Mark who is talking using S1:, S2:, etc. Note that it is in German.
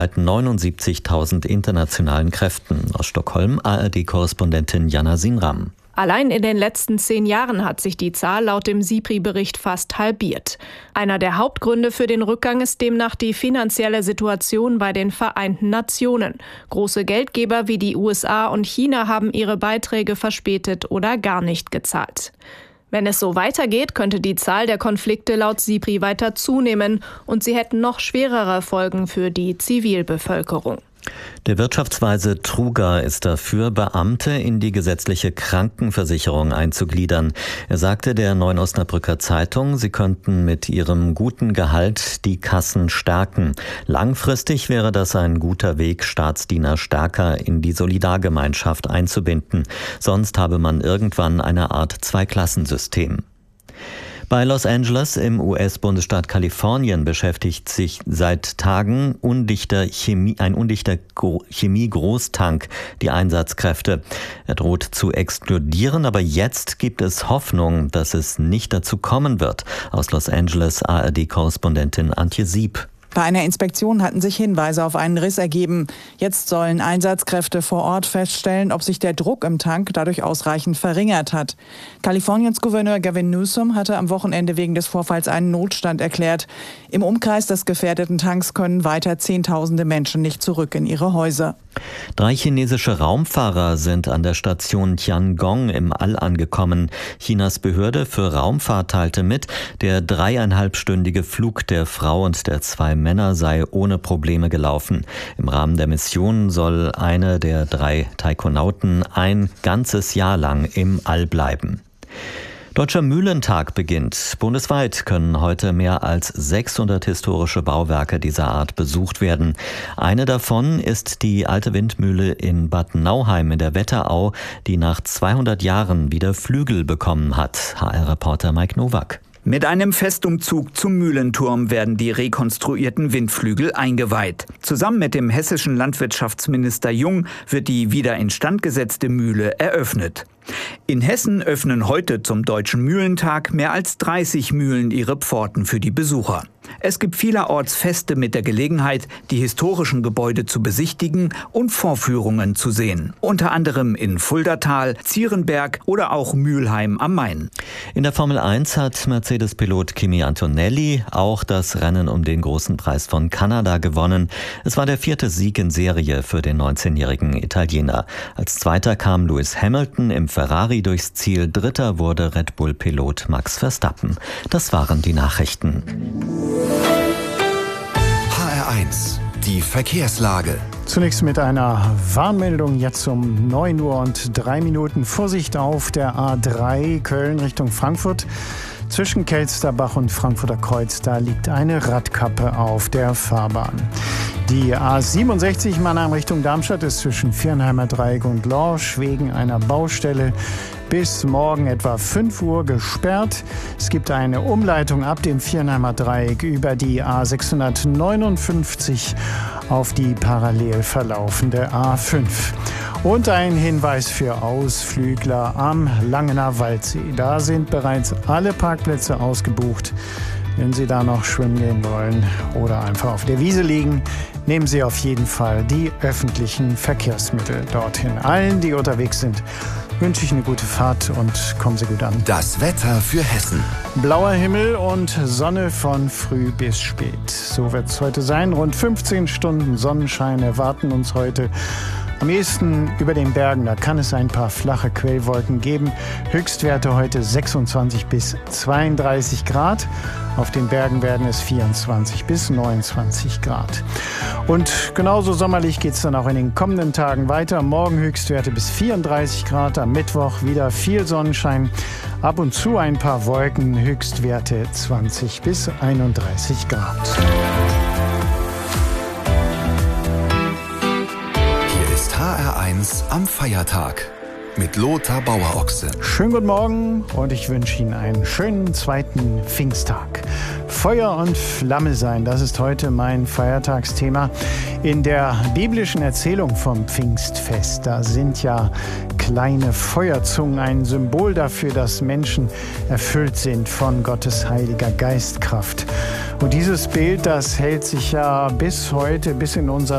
S1: Seit 79.000 internationalen Kräften. Aus Stockholm ARD-Korrespondentin Jana Sinram.
S2: Allein in den letzten 10 Jahren hat sich die Zahl laut dem SIPRI-Bericht fast halbiert. Einer der Hauptgründe für den Rückgang ist demnach die finanzielle Situation bei den Vereinten Nationen. Große Geldgeber wie die USA und China haben ihre Beiträge verspätet oder gar nicht gezahlt. Wenn es so weitergeht, könnte die Zahl der Konflikte laut SIPRI weiter zunehmen und sie hätten noch schwerere Folgen für die Zivilbevölkerung.
S1: Der Wirtschaftsweise Truger ist dafür, Beamte in die gesetzliche Krankenversicherung einzugliedern. Er sagte der Neuen Osnabrücker Zeitung, sie könnten mit ihrem guten Gehalt die Kassen stärken. Langfristig wäre das ein guter Weg, Staatsdiener stärker in die Solidargemeinschaft einzubinden. Sonst habe man irgendwann eine Art Zweiklassensystem. Bei Los Angeles im US-Bundesstaat Kalifornien beschäftigt sich seit Tagen ein undichter Chemie-Großtank die Einsatzkräfte. Er droht zu explodieren, aber jetzt gibt es Hoffnung, dass es nicht dazu kommen wird. Aus Los Angeles ARD-Korrespondentin Antje Sieb.
S3: Bei einer Inspektion hatten sich Hinweise auf einen Riss ergeben. Jetzt sollen Einsatzkräfte vor Ort feststellen, ob sich der Druck im Tank dadurch ausreichend verringert hat. Kaliforniens Gouverneur Gavin Newsom hatte am Wochenende wegen des Vorfalls einen Notstand erklärt. Im Umkreis des gefährdeten Tanks können weiter Zehntausende Menschen nicht zurück in ihre Häuser.
S1: 3 chinesische Raumfahrer sind an der Station Tiangong im All angekommen. Chinas Behörde für Raumfahrt teilte mit, der 3,5-stündige Flug der Frau und der 2 Männer sei ohne Probleme gelaufen. Im Rahmen der Mission soll eine der 3 Taikonauten ein ganzes Jahr lang im All bleiben. Deutscher Mühlentag beginnt. Bundesweit können heute mehr als 600 historische Bauwerke dieser Art besucht werden. Eine davon ist die alte Windmühle in Bad Nauheim in der Wetterau, die nach 200 Jahren wieder Flügel bekommen hat. HR-Reporter Mike Nowak.
S4: Mit einem Festumzug zum Mühlenturm werden die rekonstruierten Windflügel eingeweiht. Zusammen mit dem hessischen Landwirtschaftsminister Jung wird die wieder instand gesetzte Mühle eröffnet. In Hessen öffnen heute zum Deutschen Mühlentag mehr als 30 Mühlen ihre Pforten für die Besucher. Es gibt vielerorts Feste mit der Gelegenheit, die historischen Gebäude zu besichtigen und Vorführungen zu sehen. Unter anderem in Fuldatal, Zierenberg oder auch Mülheim am Main.
S1: In der Formel 1 hat Mercedes-Pilot Kimi Antonelli auch das Rennen um den großen Preis von Kanada gewonnen. Es war der 4. Sieg in Serie für den 19-jährigen Italiener. Als Zweiter kam Lewis Hamilton im Ferrari durchs Ziel. Dritter wurde Red Bull-Pilot Max Verstappen. Das waren die Nachrichten.
S5: HR1, die Verkehrslage.
S6: Zunächst mit einer Warnmeldung jetzt um 9:03 Uhr. Vorsicht auf der A3 Köln Richtung Frankfurt. Zwischen Kelsterbach und Frankfurter Kreuz, da liegt eine Radkappe auf der Fahrbahn. Die A67 Mannheim Richtung Darmstadt ist zwischen Viernheimer Dreieck und Lorsch wegen einer Baustelle bis morgen etwa 5 Uhr gesperrt. Es gibt eine Umleitung ab dem Viernheimer Dreieck über die A659 auf die parallel verlaufende A5. Und ein Hinweis für Ausflügler am Langener Waldsee. Da sind bereits alle Parkplätze ausgebucht. Wenn Sie da noch schwimmen gehen wollen oder einfach auf der Wiese liegen, nehmen Sie auf jeden Fall die öffentlichen Verkehrsmittel dorthin. Allen, die unterwegs sind, wünsche ich eine gute Fahrt und kommen Sie gut an.
S5: Das Wetter für Hessen.
S6: Blauer Himmel und Sonne von früh bis spät. So wird es heute sein. Rund 15 Stunden Sonnenschein erwarten uns heute. Am ehesten über den Bergen, da kann es ein paar flache Quellwolken geben. Höchstwerte heute 26 bis 32 Grad. Auf den Bergen werden es 24 bis 29 Grad. Und genauso sommerlich geht es dann auch in den kommenden Tagen weiter. Morgen Höchstwerte bis 34 Grad, am Mittwoch wieder viel Sonnenschein. Ab und zu ein paar Wolken, Höchstwerte 20 bis 31 Grad.
S5: HR1 am Feiertag mit Lothar Bauer-Ochse.
S6: Schönen guten Morgen und ich wünsche Ihnen einen schönen 2. Pfingsttag. Feuer und Flamme sein, das ist heute mein Feiertagsthema. In der biblischen Erzählung vom Pfingstfest, da sind ja kleine Feuerzungen ein Symbol dafür, dass Menschen erfüllt sind von Gottes heiliger Geistkraft. Und dieses Bild, das hält sich ja bis heute, bis in unser